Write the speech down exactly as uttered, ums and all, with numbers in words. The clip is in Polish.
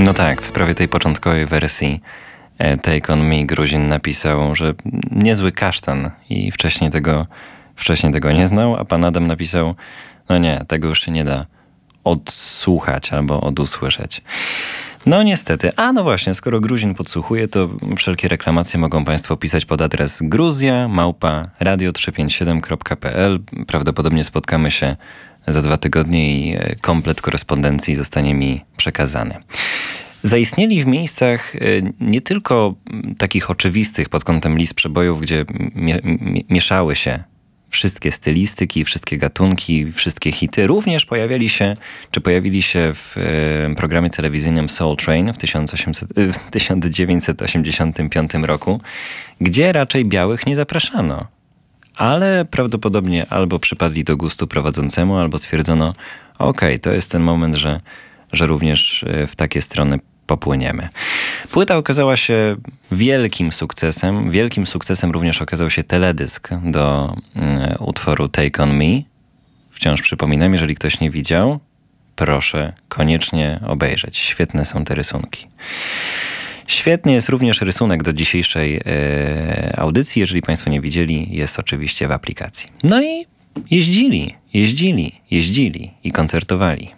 No tak, w sprawie tej początkowej wersji Take On Me Gruzin napisał, że niezły kasztan i wcześniej tego, wcześniej tego nie znał, a pan Adam napisał, no nie, tego już się nie da odsłuchać albo odusłyszeć. No niestety. A no właśnie, skoro Gruzin podsłuchuje, to wszelkie reklamacje mogą państwo pisać pod adres gruzja małpa radio trzysta pięćdziesiąt siedem kropka p l. Prawdopodobnie spotkamy się za dwa tygodnie i komplet korespondencji zostanie mi przekazany. Zaistnieli w miejscach nie tylko takich oczywistych pod kątem list przebojów, gdzie mie- mieszały się wszystkie stylistyki, wszystkie gatunki, wszystkie hity. Również pojawiali się, czy pojawili się w e, programie telewizyjnym Soul Train w, w tysiąc dziewięćset osiemdziesiątym piątym roku, gdzie raczej białych nie zapraszano. Ale prawdopodobnie albo przypadli do gustu prowadzącemu, albo stwierdzono, okej, okay, to jest ten moment, że, że również w takie strony popłyniemy. Płyta okazała się wielkim sukcesem. Wielkim sukcesem również okazał się teledysk do y, utworu Take On Me. Wciąż przypominam, jeżeli ktoś nie widział, proszę koniecznie obejrzeć. Świetne są te rysunki. Świetny jest również rysunek do dzisiejszej y, audycji. Jeżeli państwo nie widzieli, jest oczywiście w aplikacji. No i jeździli, jeździli, jeździli i koncertowali.